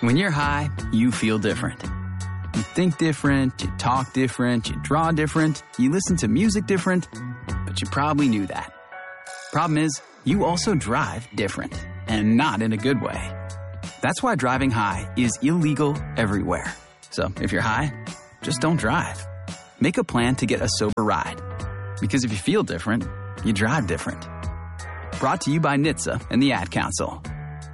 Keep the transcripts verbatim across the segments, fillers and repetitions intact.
When you're high, you feel different. You think different, you talk different, you draw different, you listen to music different, but you probably knew that. Problem is, you also drive different, and not in a good way. That's why driving high is illegal everywhere. So if you're high, just don't drive. Make a plan to get a sober ride. Because if you feel different, you drive different. Brought to you by N H T S A and the Ad Council.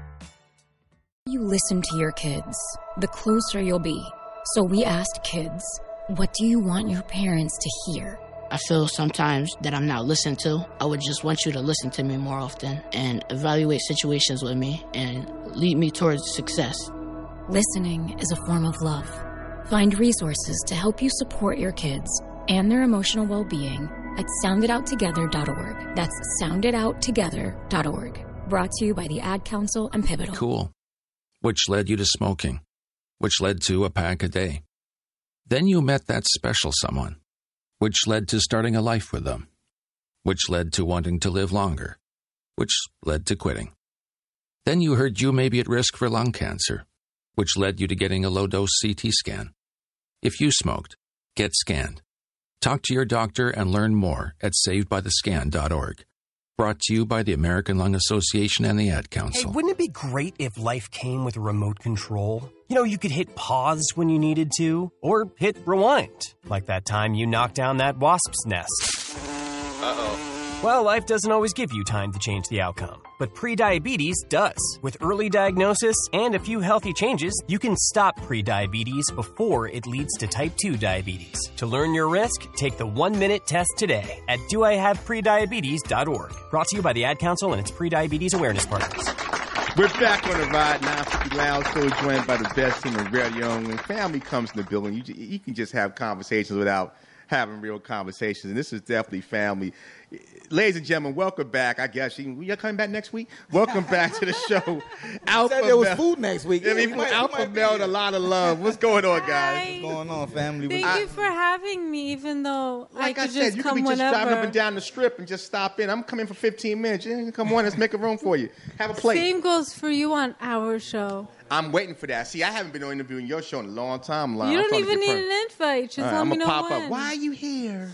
You listen to your kids, the closer you'll be. So we asked kids, what do you want your parents to hear? I feel sometimes that I'm not listened to. I would just want you to listen to me more often and evaluate situations with me and lead me towards success. Listening is a form of love. Find resources to help you support your kids and their emotional well-being at sound it out together dot org. That's sound it out together dot org. Brought to you by the Ad Council and Pivotal. Cool. Which led you to smoking, which led to a pack a day. Then you met that special someone, which led to starting a life with them, which led to wanting to live longer, which led to quitting. Then you heard you may be at risk for lung cancer, which led you to getting a low-dose C T scan. If you smoked, get scanned. Talk to your doctor and learn more at saved by the scan dot org. Brought to you by the American Lung Association and the Ad Council. Hey, wouldn't it be great if life came with a remote control? You know, you could hit pause when you needed to, or hit rewind, like that time you knocked down that wasp's nest. Uh-oh. Well, life doesn't always give you time to change the outcome, but prediabetes does. With early diagnosis and a few healthy changes, you can stop prediabetes before it leads to type two diabetes. To learn your risk, take the one-minute test today at do I have prediabetes dot org. Brought to you by the Ad Council and its prediabetes awareness partners. We're back on the Ride nine fifty Lounge Show, joined by the best team in radio. And when family comes in the building, you, you can just have conversations without having real conversations, and this is definitely family. Ladies and gentlemen, welcome back. I guess you, you're coming back next week. Welcome back to the show. Alpha said there was food next week. Yeah, yeah, might, Alpha Male, a lot of love. What's going on, guys? Hi. What's going on, family? Thank I, you for having me, even though like I could I said, just you come could be just whenever. driving up and down the strip and just stop in. I'm coming for fifteen minutes. Yeah, come on, let's make a room for you. Have a plate. Same goes for you on our show. I'm waiting for that. See, I haven't been on interviewing your show in a long time. Lon. You I'm don't even need per- an invite. Just right, let I'm me gonna know pop when. up. Why are you here?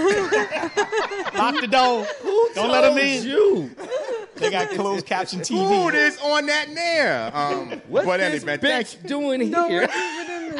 Lock the door. Who Don't let them in. You? They got closed caption T V. Food is on that there. Um, What's but this anyway, bitch doing No here? one's even in the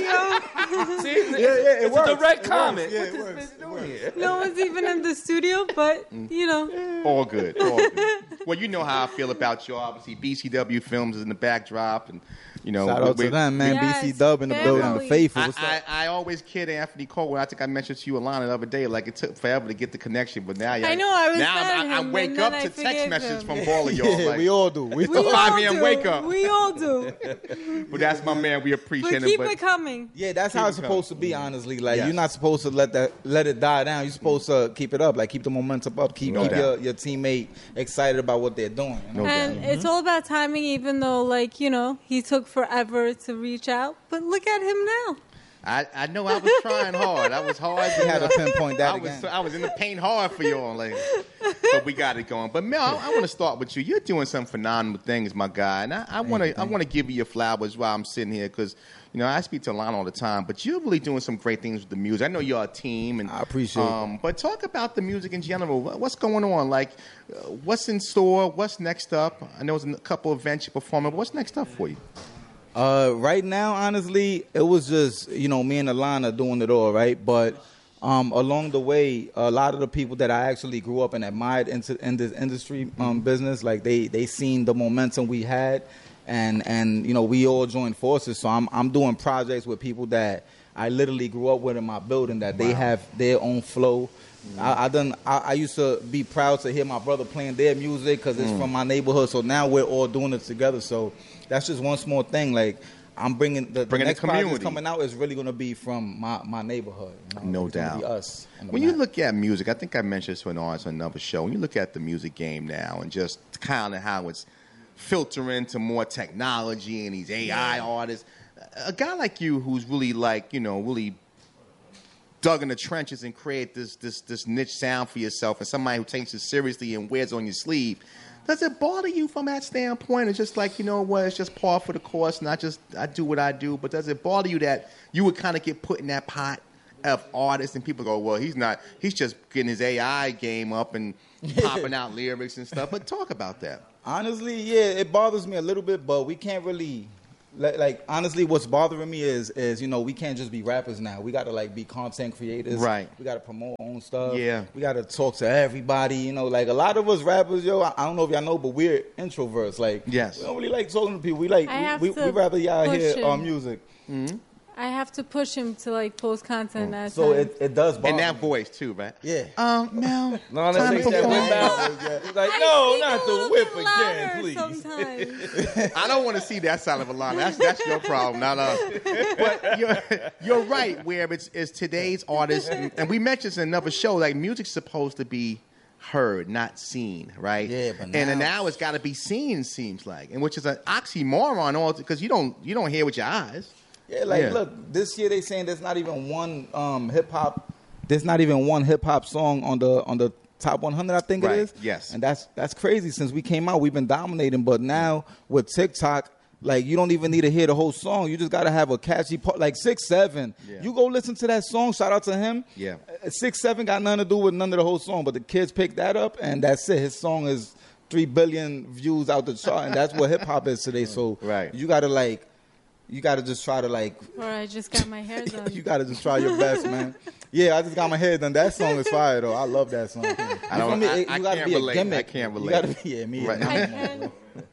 studio. See, it's, Yeah, yeah, it it's works. a direct It comment. works. Yeah, What's it this works. bitch doing here? No one's even in the studio, but, you know. all good, all good. Well, you know how I feel about you. Obviously, B C W Films is in the backdrop, and you know, Shout out we- to them, man. Yes, B C Dub in the building, the family. faithful. I, What's I, up? I always kid Anthony Cole. I think I mentioned to you, Alana, the other day. Like it took forever to get the connection, but now I know, I was now mad at I'm, I, I him, wake and up then to I text forgave messages him. from all of y'all. Yeah, like, we all do. We We all- all five a.m. do. wake up. We all do. But that's my man. We appreciate But him. keep but it coming. Yeah, that's Keep how it it's supposed to be. Honestly, like Yes. you're not supposed to let that let it die down. You're supposed to keep it up, like keep the momentum up, keep, No keep doubt. your, your teammate excited about what they're doing. You know? No And doubt. it's all about timing, even though, like, you know, he took forever to reach out. But look at him now. I, I know I was trying hard. I was hard. We had to pinpoint that I was again. I was in the paint hard for y'all, like, but we got it going. But Mel, I, I want to start with you. You're doing some phenomenal things, my guy, and I, I want to I want to give you your flowers while I'm sitting here because you know I speak to Lon all the time, but you're really doing some great things with the music. I know you're a team, and I appreciate it. um, But talk about the music in general. What- What's going on? Like, uh, what's in store? What's next up? I know there's a couple of events you're performing. But what's next up for you? Uh, right now, honestly, it was just, you know, me and Alana doing it all, right? But um, along the way, a lot of the people that I actually grew up and admired in, in this industry um, business, like they they seen the momentum we had, and and you know we all joined forces. So I'm I'm doing projects with people that I literally grew up with in my building that they have their own flow. I, I done. I, I used to be proud to hear my brother playing their music because it's from my neighborhood. So now we're all doing it together. So that's just one small thing. Like I'm bringing the, the Bringing the next project community. coming out is really going to be from my, my neighborhood. You know? No It's gonna doubt. be us. on the When you map. look at music, I think I mentioned this to an artist on another show. When you look at the music game now and just kind of how it's filtering to more technology and these A I artists, a guy like you who's really like, you know, really dug in the trenches and create this this this niche sound for yourself, and somebody who takes it seriously and wears it on your sleeve, Does it bother you from that standpoint? It's just like, you know what, it's just par for the course, and I just, I do what I do. But does it bother you that you would kind of get put in that pot of artists and people go, well, he's not, he's just getting his A I game up and popping out lyrics and stuff. But talk about that. Honestly, yeah, it bothers me a little bit, but we can't really... Like, like honestly, what's bothering me is, is you know, we can't just be rappers now. We got to, like, be content creators. Right. We got to promote our own stuff. Yeah. We got to talk to everybody. You know, like, a lot of us rappers, yo, I, I don't know if y'all know, but we're introverts. Like, yes. we don't really like talking to people. We like, I have we, to we rather y'all push hear him. our music. Mm-hmm. I have to push him to like post content. At So times. it, it does bother In that me. voice, too, right? Yeah. Um, Mel. No, time let's for take that phone. whip out. He's like, I no, speak not a the little whip bit again, louder please. Sometimes. I don't want to see that side of Alana. That's that's your problem, not us. But you're you're right. Where it's, it's today's artists, and, and we mentioned this in another show. Like, music's supposed to be heard, not seen, right? Yeah, but and then now- now it's got to be seen. Seems like, and which is an oxymoron, all because you don't you don't hear with your eyes. Yeah, like, Yeah. look, this year they saying there's not even one um, hip hop. There's not even one hip hop song on the on the top one hundred. I think Right, it is. yes. and that's that's crazy. Since we came out, we've been dominating. But now with TikTok, like, you don't even need to hear the whole song. You just gotta have a catchy part, like six seven. Yeah. You go listen to that song. Shout out to him. Yeah. Uh, six seven got nothing to do with none of the whole song, but the kids picked that up, and that's it. His song is three billion views out the chart, and that's what hip hop is today. So Right. you gotta like. You gotta just try to like. Or I just got my hair done. You gotta just try your best, man. Yeah, I just got my hair done. That song is fire, though. I love that song. I You don't. feel me? I, It- I you gotta can't be a relate. gimmick. I can't You relate. gotta be, yeah, me. Right. Right. I can.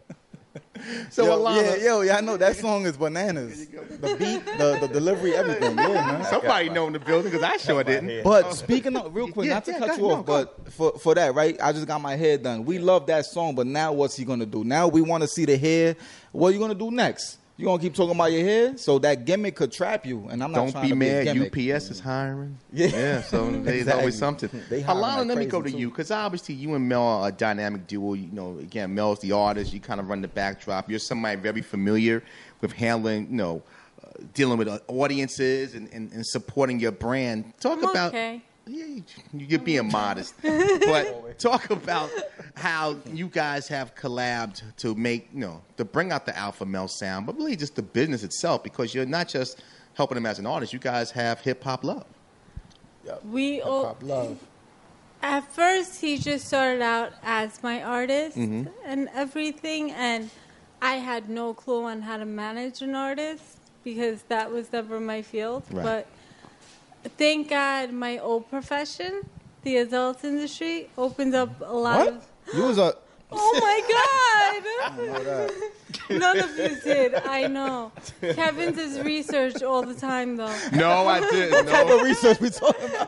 So yo, Alana, yeah, yo, yeah, I know that song is bananas. The beat, the, the delivery, everything. Yeah, man. somebody know in the building because I sure didn't. But speaking of, real quick, Yeah, not to yeah, cut go you ahead. off, No, go. but for, for that, right? I just got my hair done. We love that song, but now what's he gonna do? Now we want to see the hair. What are you gonna do next? You gonna keep talking about your hair? So that gimmick could trap you, and I'm not Don't trying be to be a mad. U gimmick. P S is hiring. Yeah. yeah. So there's Exactly. always something. They hiring Alana, like let me go to crazy, you too. because obviously you and Mel are a dynamic duo. You know, again, Mel's the artist. You kind of run the backdrop. You're somebody very familiar with handling, you know, uh, dealing with uh, audiences and, and, and supporting your brand. Talk I'm about. okay. Yeah, you- you're being modest, but talk about how you guys have collabed to make, you know, to bring out the Alpha Male sound, but really just the business itself, because you're not just helping him as an artist. You guys have hip hop love. We all, Pop love. at first he just started out as my artist Mhm. and everything, and I had no clue on how to manage an artist because that was never my field. Right. But thank God my old profession, the adult industry, opened up a lot What? of. You was a. Oh my I God! know that. None of you did. I know. Kevin does research all the time, though. No, I didn't. What type of No. research we talking about?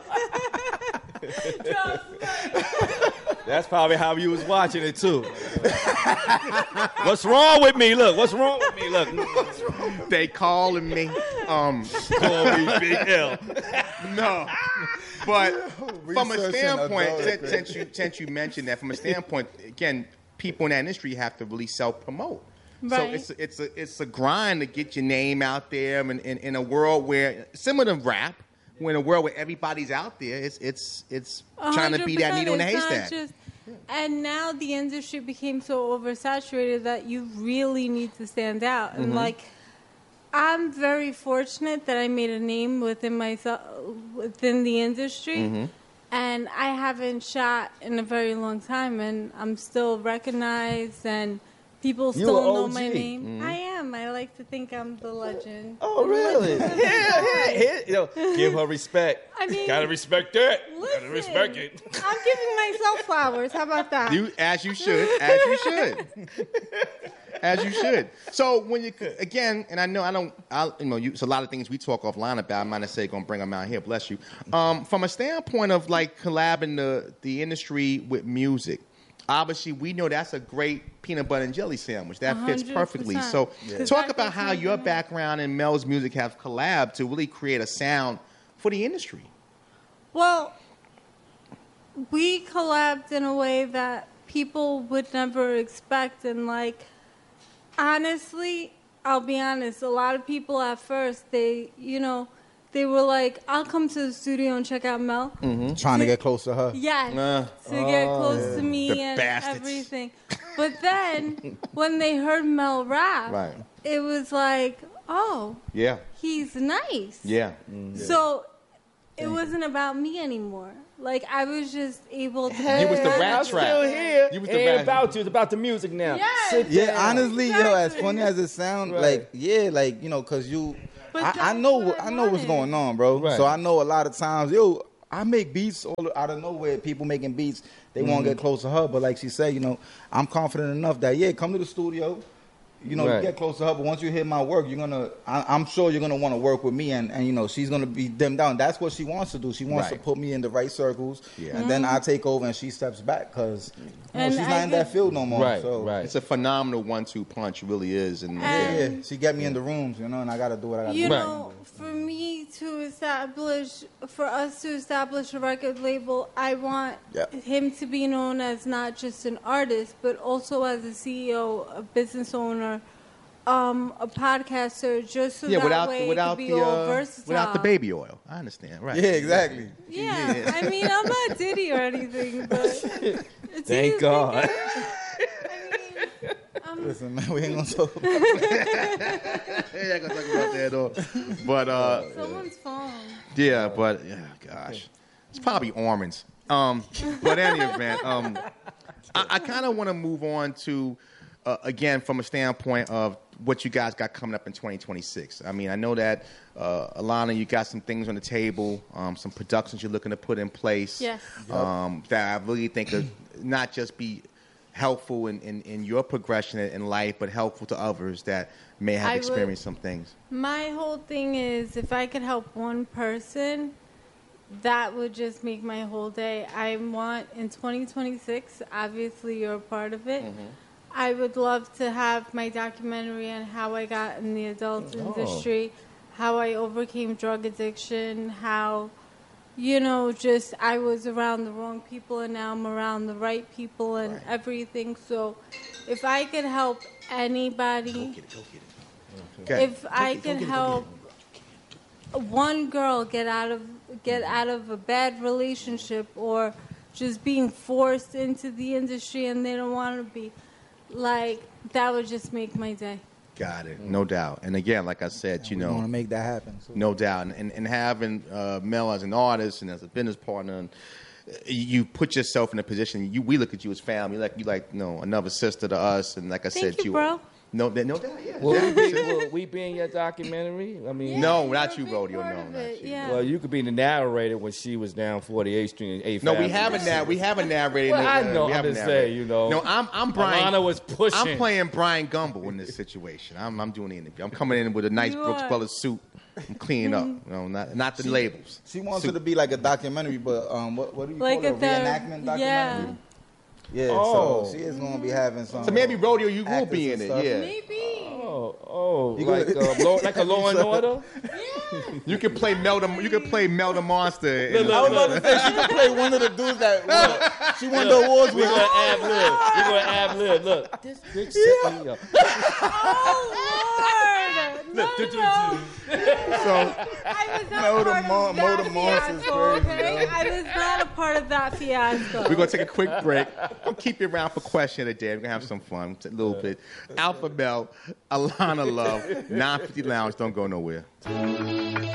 That's probably how you was watching it too. What's wrong with me? Look, what's wrong with me? Look, They calling me. Um, call me Big L. no. But from a Researching standpoint, adult, since, since you since you mentioned that, from a standpoint, again, people in that industry have to really self promote. So Right. it's it's a it's a grind to get your name out there, and in, in a world where similar to rap, when a world where everybody's out there, it's it's it's trying to be that needle in the one hundred percent. haystack. It's not just- and now the industry became so oversaturated that you really need to stand out. And Mhm. like, I'm very fortunate that I made a name within myself, within the industry. Mhm. And I haven't shot in a very long time, and I'm still recognized, and people You still a know O G. my name. Mhm. I am. I like to think I'm the legend. Oh, really? Yeah, yeah, yeah. You know, give her respect. I mean, Gotta respect that. Gotta listen, respect it. I'm giving myself flowers. How about that? You as you should, as you should, as you should. So when you again, and I know I don't, I you know, you, it's a lot of things we talk offline about. I'm not necessarily gonna bring them out here. Bless you. Um, from a standpoint of like collabing the the industry with music, obviously we know that's a great peanut butter and jelly sandwich that fits one hundred perfectly. percent. So Yeah. talk about how your background and Mel's music have collabed to really create a sound for the industry. Well, we collabed in a way that people would never expect. And, like, honestly, I'll be honest, a lot of people at first, they, you know, they were like, I'll come to the studio and check out Mel. Trying to get close to her. Yes, Uh, to get oh, close yeah. to me The and bastards. everything. But then when they heard Mel rap, Right. it was like, oh, Yeah. he's nice. Yeah. So it wasn't about me anymore. Like, I was just able to... You was the rap I'm trap. still here. You was It the ain't rap- about you. It's about the music now. Yes. Sit Yeah, down. honestly, yo, as funny as it sounds, Right. like, yeah, like, you know, cause you, But I, I that's know, what what, I I know what's wanted. going on, bro. Right. So I know a lot of times, yo, I make beats all out of nowhere. People making beats, they want to get close to her, but like she said, you know, I'm confident enough that yeah, come to the studio. You know, Right. get close to her, but once you hear my work, you're gonna. I, I'm sure you're gonna want to work with me, and, and you know she's gonna be dimmed down. That's what she wants to do. She wants Right. to put me in the right circles, Yeah. and then I take over, and she steps back because you know, And she's I not in that could- field no more. Right, so, right. It's a phenomenal one-two punch. It really is. And And- Yeah, she get me in the rooms, you know, and I gotta do what I gotta You do. know, for me to establish, for us to establish a record label, I want Yep. him to be known as not just an artist, but also as a C E O, a business owner, um, a podcaster, just so yeah, that without way without it could be the all uh, versatile. without the baby oil. I understand. Right. Yeah, exactly. Yeah, I mean, I'm not Diddy or anything, but it's Thank easy. God. Listen, man, we ain't gonna talk. About Yeah, I gonna talk about that though. But uh, Someone's phone. yeah, but yeah, gosh, it's probably Ormond's. Um, but any event, um, I, I kind of want to move on to uh, again from a standpoint of what you guys got coming up in twenty twenty-six. I mean, I know that uh, Alana, you got some things on the table, um, some productions you're looking to put in place. Yes. Um, that I really think could not just be helpful in, in, in your progression in life, but helpful to others that may have I would- experienced some things. My whole thing is if I could help one person, that would just make my whole day. I want in twenty twenty-six, obviously you're a part of it. I would love to have my documentary on how I got in the adult industry, how I overcame drug addiction, how, you know, just I was around the wrong people and now I'm around the right people and everything. So if I could help anybody, Okay. if I could help one girl get out of get out of a bad relationship or just being forced into the industry and they don't want to be, like, that would just make my day. Got it, no doubt. And again, like I said, you We want to know, make that happen. So. no doubt. And, and, and having uh, Mel as an artist and as a business partner, and you put yourself in a position. You, we look at you as family, like you, like you know, another sister to us. And like I Thank said, you, bro. No, no doubt. Yeah. Will we, be, will we be in your documentary? I mean, No, you're not a you, big Rodeo. part No, of not it, you. yeah. well, you could be the narrator when she was down forty-eighth Street and eighth No, we Avenue. haven't now. We haven't narrated. Well, the- I uh, know, we I'm haven't just narrated. saying, you know. No, I'm I'm Brian. Alana was pushing. I'm playing Brian Gumble in this situation. I'm I'm doing the interview. I'm coming in with a nice You Brooks are. Brothers suit. I'm cleaning up. You know, not not the labels. She wants it to be like a documentary, but um, what what do you Like call it? a A ther- reenactment documentary. yeah. Yeah, Oh. so she is gonna be having some. So maybe Rodeo, you will actors be in and it. stuff. Yeah. Maybe. Oh, oh, You like gonna- uh, law, like a Law and Order. You can play Mel the you can play Mel the Monster. in- I was about to say she could play one of the dudes that won. She won the awards We with. gonna ad lib. We gonna ad lib. Look, this bitch set me up. Oh, Lord. No, no. So I was not Mo the part Mo- of Mo that the Monster's fiasco, crazy, okay? I was not a part of that fiasco. we're gonna take a quick break. I'll keep you around for question of the day. We're gonna have some fun, a little bit. Alpha Mel, Alana Love, nine fifty Lounge. Don't go nowhere.